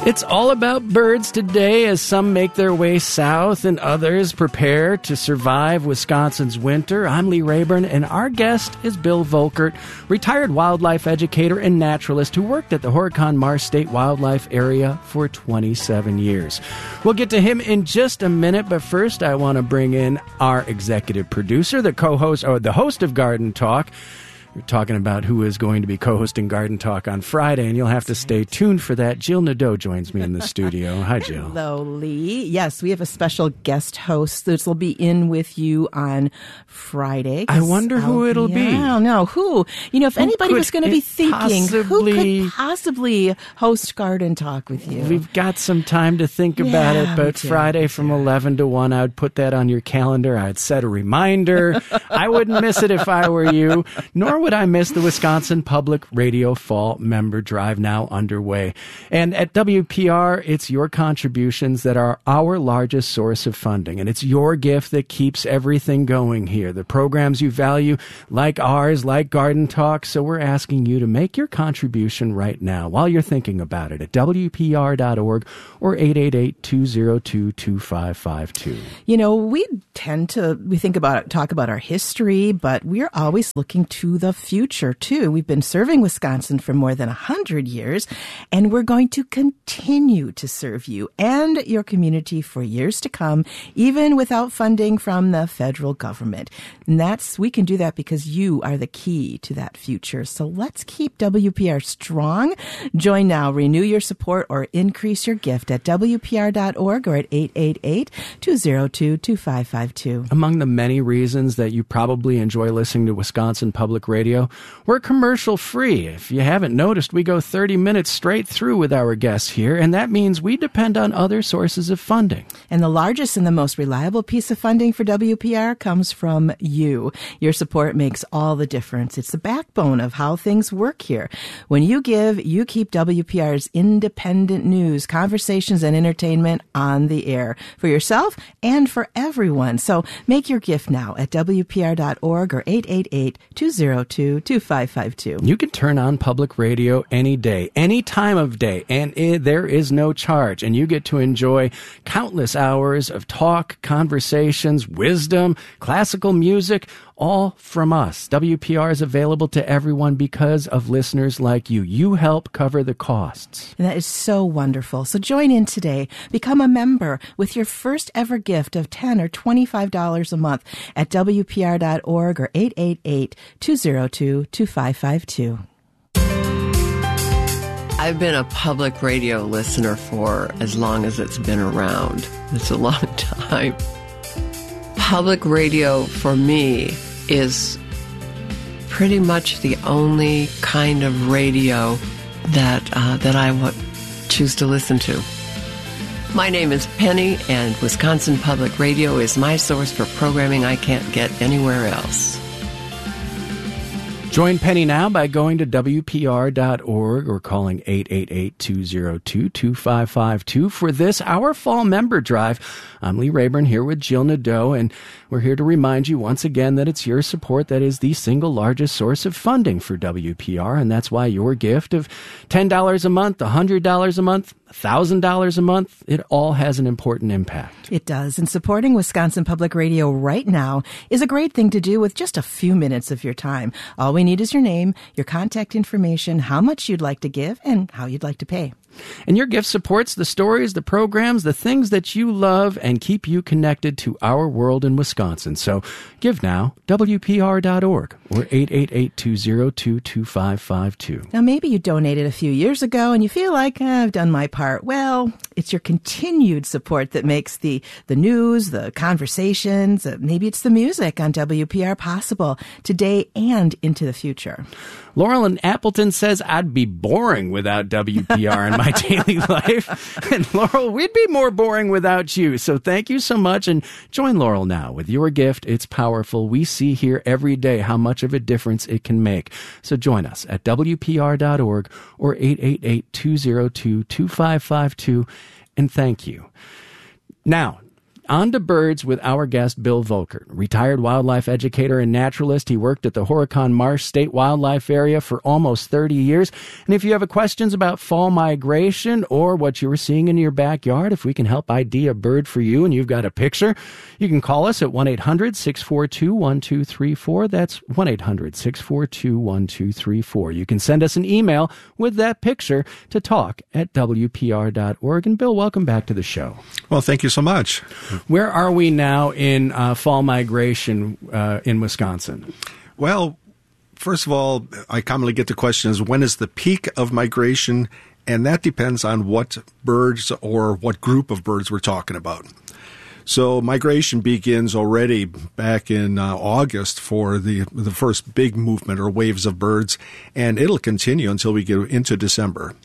It's all about birds today as some make their way south and others prepare to survive Wisconsin's winter. I'm Lee Rayburn, and our guest is Bill Volkert, retired wildlife educator and naturalist who worked at the Horicon Marsh State Wildlife Area for 27 years. We'll get to him in just a minute, but first I want to bring in our executive producer, the co-host, or the host of Garden Talk. We're talking about who is going to be co-hosting Garden Talk on Friday, and you'll have to stay tuned for that. Jill Nadeau joins me in the studio. Hi, Jill. Hello, Lee. Yes, we have a special guest host that will be in with you on Friday. I wonder who it'll be. I don't know. Who? You know, if anybody was going to be thinking, who could possibly host Garden Talk with you? We've got some time to think about it, but Friday from 11 to 1, I would put that on your calendar. I'd set a reminder. I wouldn't miss it if I were you, nor would I miss the Wisconsin Public Radio Fall Member Drive now underway. And at WPR, it's your contributions that are our largest source of funding. And it's your gift that keeps everything going here. The programs you value, like ours, like Garden Talk. So we're asking you to make your contribution right now while you're thinking about it at WPR.org or 888-202-2552. You know, we talk about our history, but we're always looking to the future too. We've been serving Wisconsin for more than 100 years, and we're going to continue to serve you and your community for years to come, even without funding from the federal government. And we can do that because you are the key to that future. So let's keep WPR strong. Join now, renew your support, or increase your gift at WPR.org or at 888-202-2552. Among the many reasons that you probably enjoy listening to Wisconsin Public Radio, we're commercial free. If you haven't noticed, we go 30 minutes straight through with our guests here, and that means we depend on other sources of funding. And the largest and the most reliable piece of funding for WPR comes from you. Your support makes all the difference. It's the backbone of how things work here. When you give, you keep WPR's independent news, conversations, and entertainment on the air for yourself and for everyone. So make your gift now at WPR.org or 888-202-2552. You can turn on public radio any day, any time of day, and there is no charge. And you get to enjoy countless hours of talk, conversations, wisdom, classical music, all from us. WPR is available to everyone because of listeners like you. You help cover the costs. And that is so wonderful. So join in today. Become a member with your first ever gift of $10 or $25 a month at WPR.org or 888-202-2552. I've been a public radio listener for as long as it's been around. It's a long time. Public radio, for me, is pretty much the only kind of radio that I would choose to listen to. My name is Penny, and Wisconsin Public Radio is my source for programming I can't get anywhere else. Join Penny now by going to WPR.org or calling 888-202-2552 for this, our Fall Member Drive. I'm Lee Rayburn here with Jill Nadeau, and we're here to remind you once again that it's your support that is the single largest source of funding for WPR, and that's why your gift of $10 a month, $100 a month, $1,000 a month, it all has an important impact. It does, and supporting Wisconsin Public Radio right now is a great thing to do with just a few minutes of your time. All we need is your name, your contact information, how much you'd like to give, and how you'd like to pay. And your gift supports the stories, the programs, the things that you love, and keep you connected to our world in Wisconsin. So give now, WPR.org or 888-202-2552. Now, maybe you donated a few years ago and you feel like, I've done my part. Well, it's your continued support that makes the news, the conversations, maybe it's the music on WPR possible today and into the future. Laurel in Appleton says, I'd be boring without WPR in my daily life. And Laurel, we'd be more boring without you. So thank you so much. And join Laurel now with your gift. It's powerful. We see here every day how much of a difference it can make. So join us at WPR.org or 888-202-2552. And thank you. Now, On to birds with our guest, Bill Volkert, retired wildlife educator and naturalist. He worked at the Horicon Marsh State Wildlife Area for almost 30 years. And if you have questions about fall migration or what you were seeing in your backyard, if we can help ID a bird for you and you've got a picture, you can call us at 1-800-642-1234. That's 1-800-642-1234. You can send us an email with that picture to talk@wpr.org. And Bill, welcome back to the show. Well, thank you so much. Where are we now in fall migration in Wisconsin? Well, first of all, I commonly get the question is, when is the peak of migration? And that depends on what birds or what group of birds we're talking about. So migration begins already back in August for the first big movement or waves of birds, and it'll continue until we get into December.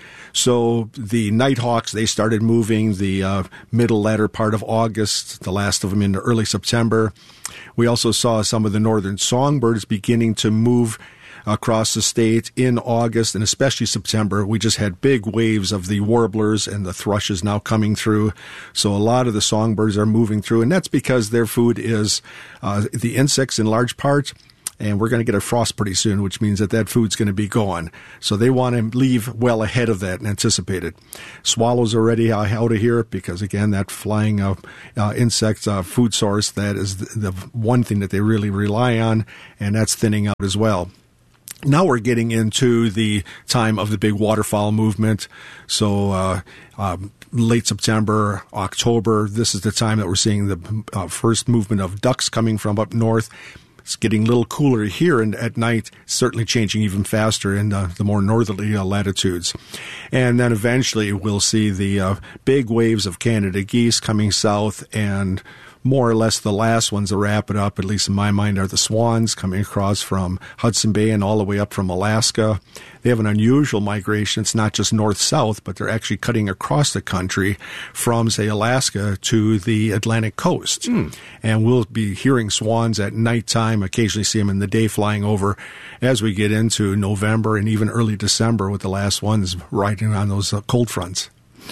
So the nighthawks, they started moving the middle latter part of August, the last of them into early September. We also saw some of the northern songbirds beginning to move across the state in August and especially September. We just had big waves of the warblers and the thrushes now coming through. So a lot of the songbirds are moving through, and that's because their food is the insects in large part. And we're going to get a frost pretty soon, which means that food's going to be gone. So they want to leave well ahead of that and anticipate it. Swallows are already out of here because, again, that flying insect food source, that is the one thing that they really rely on, and that's thinning out as well. Now we're getting into the time of the big waterfowl movement. So late September, October, this is the time that we're seeing the first movement of ducks coming from up north. It's getting a little cooler here and at night, certainly changing even faster in the more northerly latitudes. And then eventually we'll see the big waves of Canada geese coming south, and more or less the last ones to wrap it up, at least in my mind, are the swans coming across from Hudson Bay and all the way up from Alaska. They have an unusual migration. It's not just north-south, but they're actually cutting across the country from, say, Alaska to the Atlantic coast. And we'll be hearing swans at nighttime, occasionally see them in the day flying over as we get into November and even early December with the last ones riding on those cold fronts.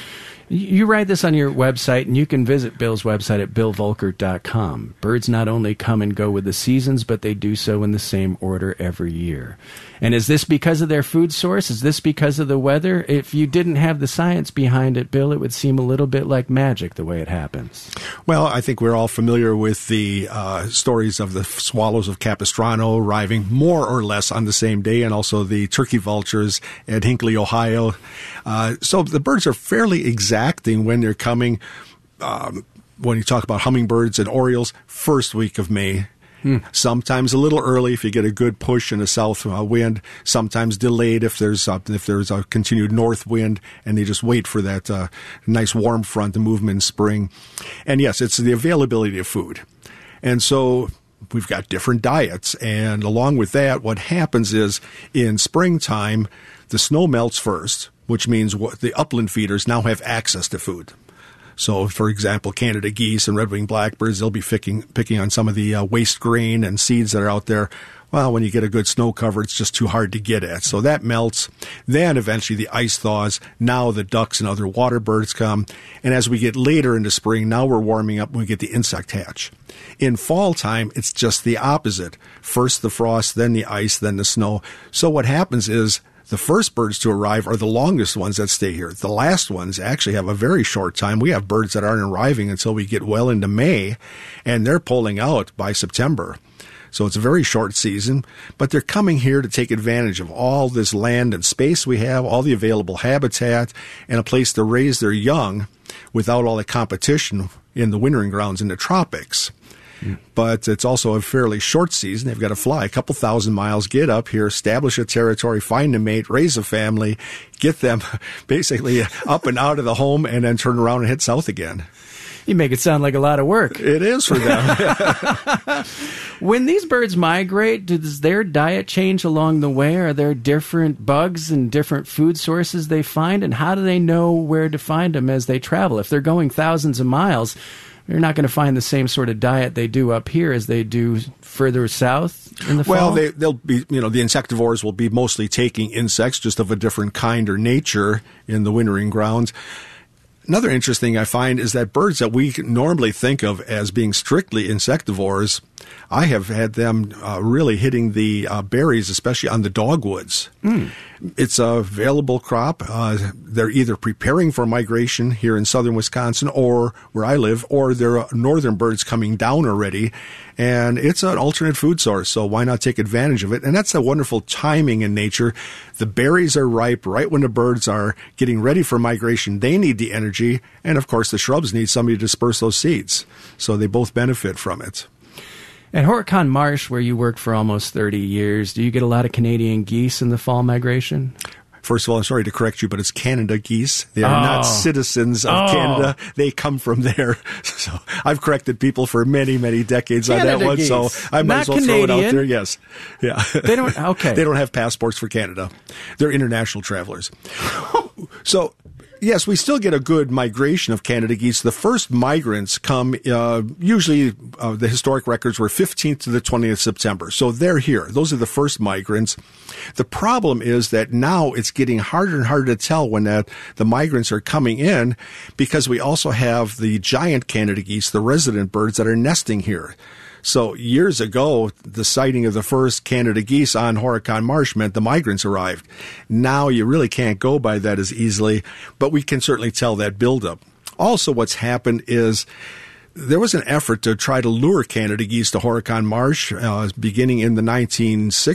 You write this on your website, and you can visit Bill's website at billvolkert.com. Birds not only come and go with the seasons, but they do so in the same order every year. And is this because of their food source? Is this because of the weather? If you didn't have the science behind it, Bill, it would seem a little bit like magic the way it happens. Well, I think we're all familiar with the stories of the swallows of Capistrano arriving more or less on the same day, and also the turkey vultures at Hinckley, Ohio. So the birds are fairly exacting when they're coming. When you talk about hummingbirds and orioles, first week of May. Sometimes a little early if you get a good push in a south wind. Sometimes delayed if there's a continued north wind, and they just wait for that nice warm front to move them in spring. And yes, it's the availability of food. And so we've got different diets. And along with that, what happens is in springtime, the snow melts first, which means the upland feeders now have access to food. So, for example, Canada geese and red-winged blackbirds, they'll be picking on some of the waste grain and seeds that are out there. Well, when you get a good snow cover, it's just too hard to get at. So that melts. Then eventually the ice thaws. Now the ducks and other water birds come. And as we get later into spring, now we're warming up and we get the insect hatch. In fall time, it's just the opposite. First the frost, then the ice, then the snow. So what happens is the first birds to arrive are the longest ones that stay here. The last ones actually have a very short time. We have birds that aren't arriving until we get well into May, and they're pulling out by September. So it's a very short season, but they're coming here to take advantage of all this land and space we have, all the available habitat, and a place to raise their young without all the competition in the wintering grounds in the tropics. But it's also a fairly short season. They've got to fly a couple thousand miles, get up here, establish a territory, find a mate, raise a family, get them basically up and out of the home, and then turn around and head south again. You make it sound like a lot of work. It is for them. When these birds migrate, does their diet change along the way? Are there different bugs and different food sources they find? And how do they know where to find them as they travel? If they're going thousands of miles, they're not going to find the same sort of diet they do up here as they do further south in the fall. Well, they'll be, the insectivores will be mostly taking insects, just of a different kind or nature in the wintering grounds. Another interesting I find is that birds that we normally think of as being strictly insectivores, I have had them really hitting the berries, especially on the dogwoods. It's a available crop. They're either preparing for migration here in southern Wisconsin or where I live, or there are northern birds coming down already. And it's an alternate food source, so why not take advantage of it? And that's a wonderful timing in nature. The berries are ripe right when the birds are getting ready for migration. They need the energy, and of course the shrubs need somebody to disperse those seeds. So they both benefit from it. At Horicon Marsh, where you worked for almost 30 years, do you get a lot of Canadian geese in the fall migration? First of all, I'm sorry to correct you, but it's Canada geese. They are not citizens of Canada. They come from there. So I've corrected people for many, many decades Canada on that one. geese. So I might Not as well Canadian. throw it out there. Yes. Yeah. They don't, okay. They don't have passports for Canada. They're international travelers. So, yes, we still get a good migration of Canada geese. The first migrants come, usually the historic records were 15th to the 20th September. So they're here. Those are the first migrants. The problem is that now it's getting harder and harder to tell when the migrants are coming in, because we also have the giant Canada geese, the resident birds that are nesting here. So years ago, the sighting of the first Canada geese on Horicon Marsh meant the migrants arrived. Now you really can't go by that as easily, but we can certainly tell that buildup. Also, what's happened is there was an effort to try to lure Canada geese to Horicon Marsh beginning in the 1960s.